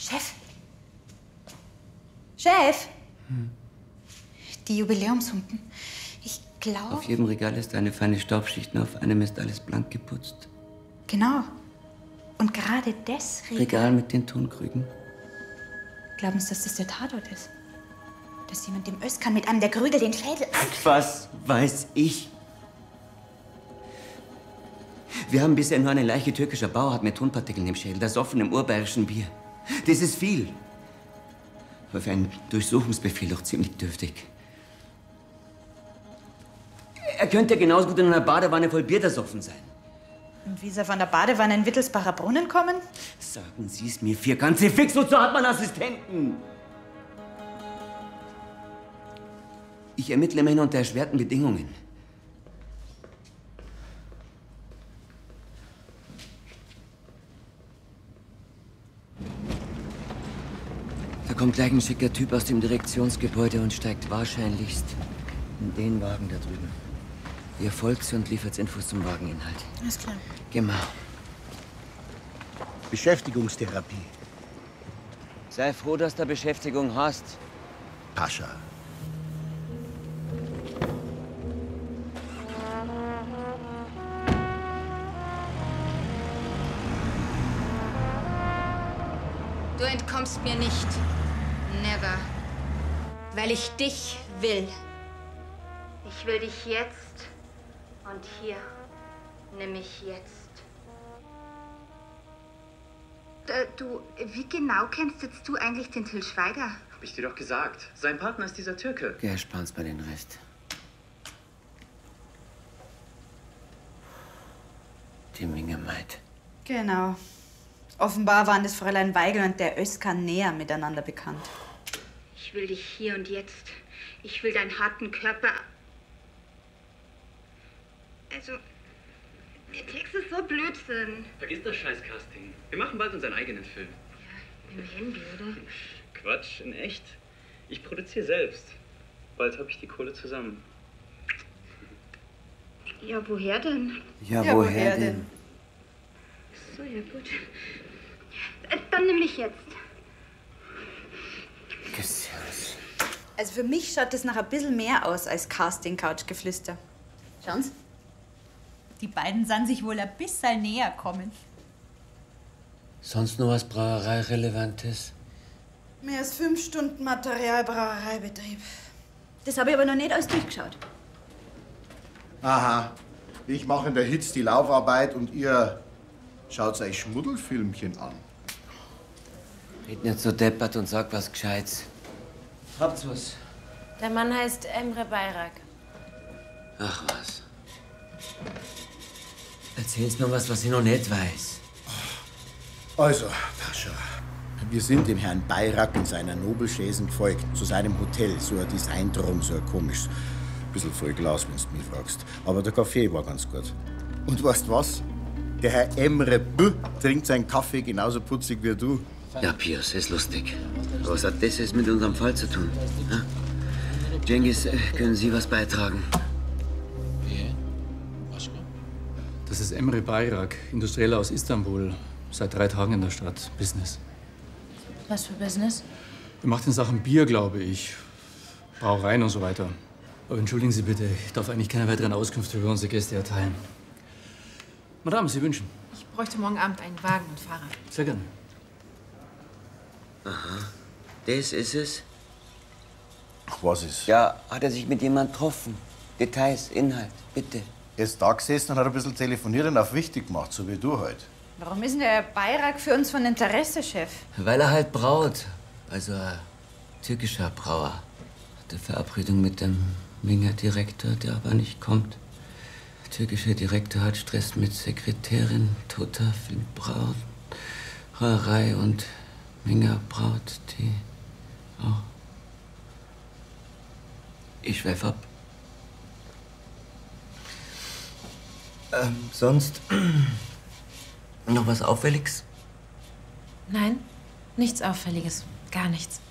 Chef? Chef? Die Jubiläumshumpen. Ich glaube... Auf jedem Regal ist eine feine Staubschicht und auf einem ist alles blank geputzt. Genau. Und gerade das Regal mit den Tonkrügen. Glauben Sie, dass das der Tatort ist? Dass jemand dem Özkan mit einem der Krügel den Schädel... Was weiß ich? Wir haben bisher nur eine Leiche türkischer Bauart mit Tonpartikeln im Schädel, das offenem urbayerischen Bier. Das ist viel. Aber für einen Durchsuchungsbefehl doch ziemlich dürftig. Er könnte genauso gut in einer Badewanne voll Bier ersoffen sein. Und wie soll von der Badewanne in Wittelsbacher Brunnen kommen? Sagen Sie es mir, vier ganze Fix, wozu hat man Assistenten? Ich ermittle immerhin unter erschwerten Bedingungen. Da kommt gleich ein schicker Typ aus dem Direktionsgebäude und steigt wahrscheinlichst in den Wagen da drüben. Ihr folgt sie und liefert Infos zum Wageninhalt. Alles klar. Genau. Beschäftigungstherapie. Sei froh, dass du Beschäftigung hast. Pascha. Du entkommst mir nicht. Never. Weil ich dich will. Ich will dich jetzt und hier. Nimm mich jetzt. Du, wie genau kennst jetzt du eigentlich den Till Schweiger? Hab ich dir doch gesagt. Sein Partner ist dieser Türke. Geh, sparen uns mal den Rest. Die Mingermeid. Genau. Offenbar waren das Fräulein Weigel und der Özkan näher miteinander bekannt. Ich will dich hier und jetzt. Ich will deinen harten Körper. Also, der Text ist so Blödsinn. Vergiss das Scheiß-Casting. Wir machen bald unseren eigenen Film. Im Handy, oder? Quatsch, in echt. Ich produziere selbst. Bald habe ich die Kohle zusammen. Ja, woher denn? Ja, woher denn? So, ja gut. Dann nimm mich jetzt. Gesservus. Also für mich schaut das nach ein bisschen mehr aus als Casting-Couch-Geflüster. Schauen's. Die beiden sind sich wohl ein bisschen näher kommen. Sonst noch was Brauerei-Relevantes? Mehr als 5 Stunden Materialbrauereibetrieb. Das habe ich aber noch nicht alles durchgeschaut. Aha. Ich mache in der Hitz die Laufarbeit und ihr schaut euch Schmuddelfilmchen an. Red nicht so deppert und sag was Gescheites. Habt's was? Der Mann heißt Emre Bayrak. Ach was. Erzähl's mir was ich noch nicht weiß. Also, Pascha, wir sind dem Herrn Bayrak in seiner Nobelchaise gefolgt, zu seinem Hotel. So ein Design drum, so ein komisches. Bisschen voll Glas, wenn du mich fragst. Aber der Kaffee war ganz gut. Und weißt was? Der Herr Emre B. trinkt seinen Kaffee genauso putzig wie du. Ja, Pius, ist lustig. Aber was hat das jetzt mit unserem Fall zu tun? Ha? Cengiz, können Sie was beitragen? Das ist Emre Bayrak, Industrieller aus Istanbul. Seit 3 Tagen in der Stadt. Business. Was für Business? Er macht in Sachen Bier, glaube ich. Brauereien und so weiter. Aber entschuldigen Sie bitte, ich darf eigentlich keine weiteren Auskünfte über unsere Gäste erteilen. Madame, Sie wünschen? Ich bräuchte morgen Abend einen Wagen und Fahrer. Sehr gerne. Aha. Das ist es? Ach, was ist? Ja, hat er sich mit jemandem getroffen? Details, Inhalt, bitte. Er ist da gesessen und hat ein bisschen telefoniert und auf wichtig gemacht, so wie du heute. Warum ist denn der Bayrak für uns von Interesse, Chef? Weil er halt braut. Also ein türkischer Brauer. Hat eine Verabredung mit dem Minger Direktor, der aber nicht kommt. Der türkische Direktor hat Stress mit Sekretärin, Tota viel Braut, Brauerei und Minger Braut, die auch. Ich schweif ab. Sonst noch was Auffälliges? Nein, nichts Auffälliges. Gar nichts.